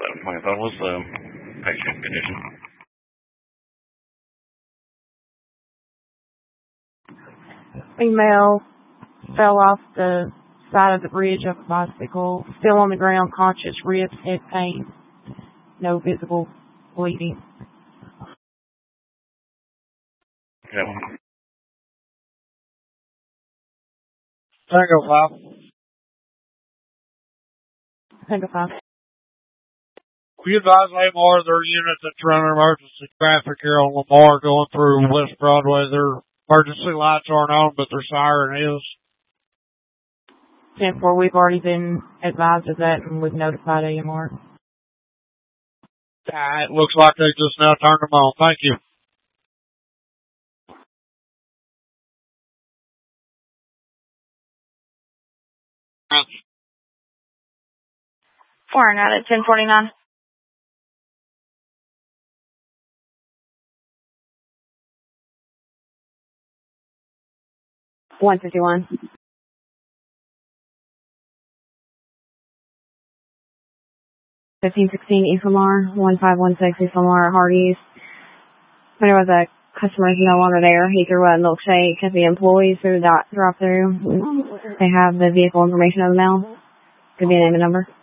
like I thought it was patient condition. Female fell off the side of the bridge of a bicycle, still on the ground, conscious, ribs, head pain, no visible bleeding. Yep. Tango 5. Tango 5. Will you advise AMR their unit that's running emergency traffic here on Lamar going through West Broadway? Their emergency lights aren't on, but their siren is. 10-4, we've already been advised of that and we've notified AMR. It looks like they just now turned them on. Thank you. Foreign out at 1049. $151. 1516 East Lamar, 1516 East Lamar, Hardee's. There was a customer who's no longer there. He threw a milkshake at the employees through the drive-through. They have the vehicle information of the mail. Could be a name and number.